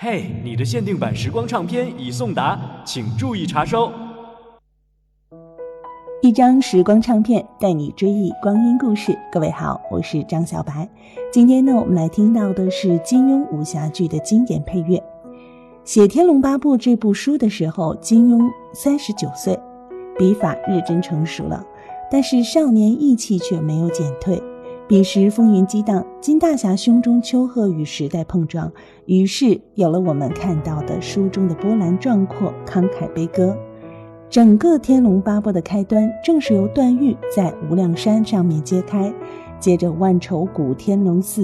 嘿，你的限定版时光唱片已送达，请注意查收。 一张时光唱片带你追忆光阴故事。各位好，我是张小白。今天呢，我们来听到的是金庸武侠剧的经典配乐。写《天龙八部》这部书的时候，金庸39岁，笔法日臻成熟了，但是少年意气却没有减退。彼时风云激荡，金大侠胸中丘壑与时代碰撞，于是有了我们看到的书中的波澜壮阔、慷慨悲歌。整个《天龙八部》的开端正是由段誉在无量山上面揭开，接着万愁谷天龙寺